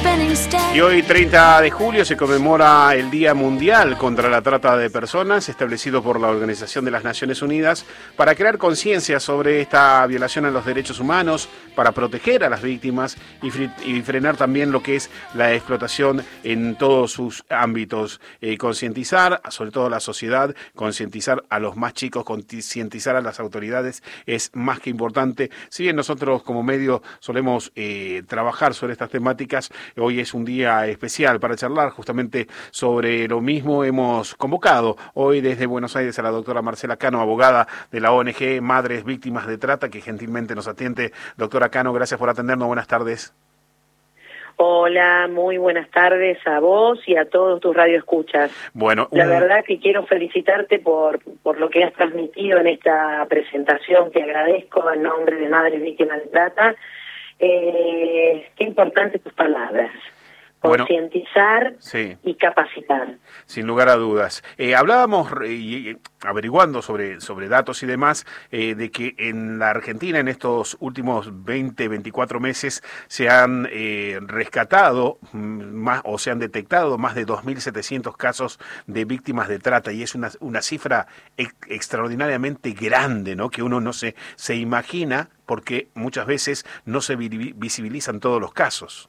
Y hoy, 30 de julio, se conmemora el Día Mundial contra la Trata de Personas, establecido por la Organización de las Naciones Unidas, para crear conciencia sobre esta violación a los derechos humanos, para proteger a las víctimas y frenar también lo que es la explotación en todos sus ámbitos. Concientizar, sobre todo a la sociedad, concientizar a los más chicos, concientizar a las autoridades es más que importante. Si bien nosotros como medio solemos trabajar sobre estas temáticas, hoy es un día especial para charlar justamente sobre lo mismo. Hemos convocado hoy desde Buenos Aires a la doctora Marcela Cano, abogada de la ONG Madres Víctimas de Trata, que gentilmente nos atiende. Doctora Cano, gracias por atendernos. Buenas tardes. Hola, muy buenas tardes a vos y a todos tus radioescuchas. Bueno, la verdad que quiero felicitarte por lo que has transmitido en esta presentación, que agradezco en nombre de Madres Víctimas de Trata. Qué importantes tus palabras. Concientizar, sí, y capacitar. Sin lugar a dudas. Hablábamos, averiguando sobre datos y demás, de que en la Argentina en estos últimos 24 meses se han rescatado más, o se han detectado más de 2.700 casos de víctimas de trata, y es una cifra extraordinariamente grande, ¿no? Que uno no se imagina, porque muchas veces no se visibilizan todos los casos.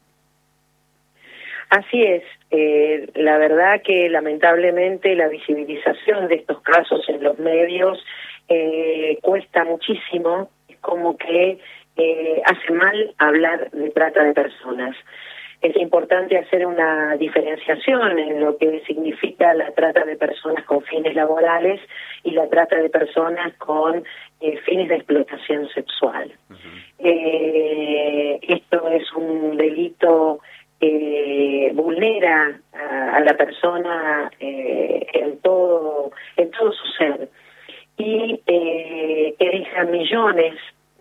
Así es, la verdad que lamentablemente la visibilización de estos casos en los medios cuesta muchísimo. Es como que hace mal hablar de trata de personas. Es importante hacer una diferenciación en lo que significa la trata de personas con fines laborales y la trata de personas con fines de explotación sexual. Esto es un delito vulnera a la persona en todo su ser, y que deja millones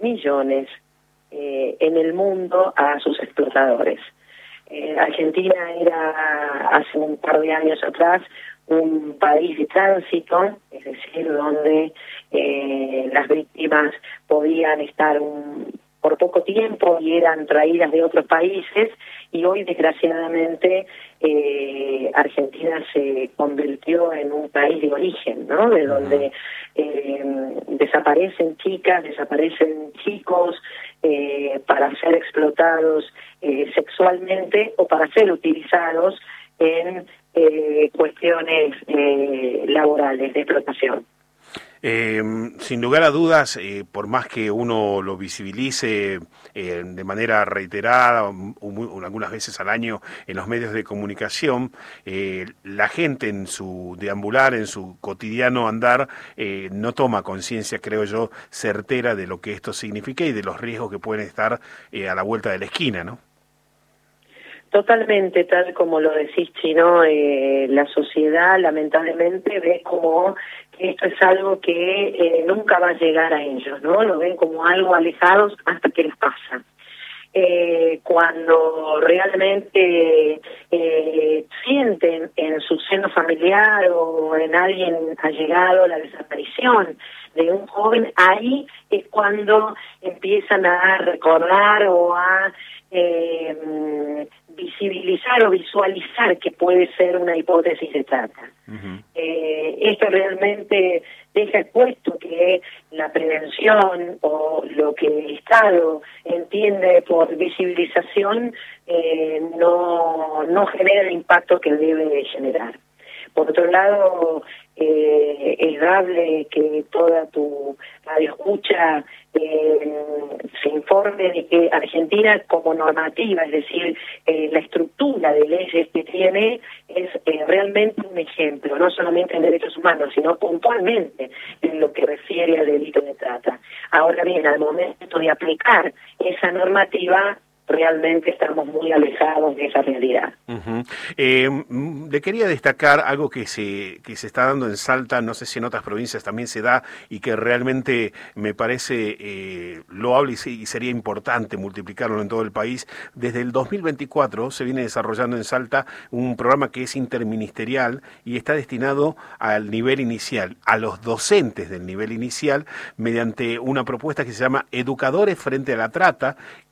en el mundo a sus explotadores. Argentina era hace un par de años atrás un país de tránsito, es decir, donde las víctimas podían estar por poco tiempo y eran traídas de otros países, y hoy desgraciadamente Argentina se convirtió en un país de origen, ¿no? De donde desaparecen chicas, desaparecen chicos para ser explotados sexualmente o para ser utilizados en cuestiones laborales de explotación. Sin lugar a dudas, por más que uno lo visibilice de manera reiterada, algunas veces al año en los medios de comunicación, la gente en su deambular, en su cotidiano andar, no toma conciencia, creo yo, certera de lo que esto significa y de los riesgos que pueden estar a la vuelta de la esquina, ¿no? Totalmente, tal como lo decís, Chino, la sociedad lamentablemente ve como que esto es algo que nunca va a llegar a ellos, ¿no? Lo ven como algo alejados hasta que les pasa. Cuando realmente sienten en su seno familiar o en alguien allegado la desaparición de un joven, ahí es cuando empiezan a recordar o a visibilizar o visualizar que puede ser una hipótesis de trata. Esto realmente deja expuesto que la prevención o lo que el Estado entiende por visibilización no genera el impacto que debe generar. Por otro lado, es dable que toda tu radioescucha se informe de que Argentina, como normativa, es decir, la estructura de leyes que tiene, es realmente un ejemplo, no solamente en derechos humanos, sino puntualmente en lo que refiere al delito de trata. Ahora bien, al momento de aplicar esa normativa, realmente estamos muy alejados de esa realidad. Le quería destacar algo que se está dando en Salta, no sé si en otras provincias también se da, y que realmente me parece loable y sería importante multiplicarlo en todo el país. Desde el 2024 se viene desarrollando en Salta un programa que es interministerial y está destinado al nivel inicial, a los docentes del nivel inicial, mediante una propuesta que se llama Educadores frente a la Trata,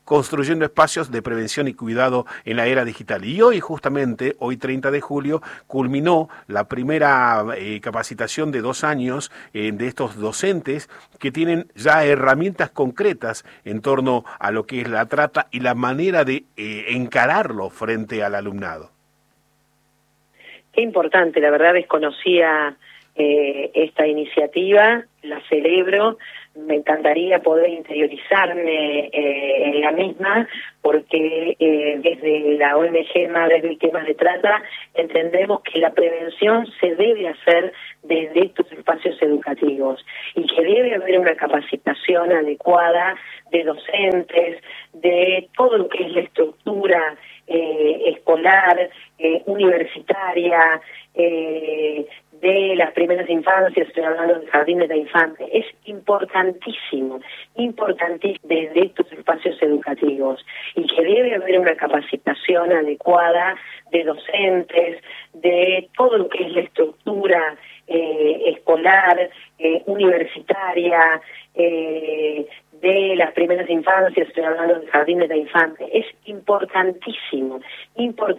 construyendo espacios de prevención y cuidado en la era digital. Y hoy, justamente, hoy 30 de julio, culminó la primera capacitación de 2 años de estos docentes que tienen ya herramientas concretas en torno a lo que es la trata y la manera de encararlo frente al alumnado. Qué importante, la verdad desconocía esta iniciativa, la celebro, me encantaría poder interiorizarme en la misma, porque desde la ONG Madres Víctimas de Trata entendemos que la prevención se debe hacer desde estos espacios educativos y que debe haber una capacitación adecuada de docentes, de todo lo que es la estructura escolar, universitaria, de las primeras infancias, estoy hablando de jardines de infantes. Es importantísimo desde estos espacios educativos y que debe haber una capacitación adecuada de docentes, de todo lo que es la estructura escolar, universitaria, de las primeras infancias, estoy hablando de jardines de infantes. Es importantísimo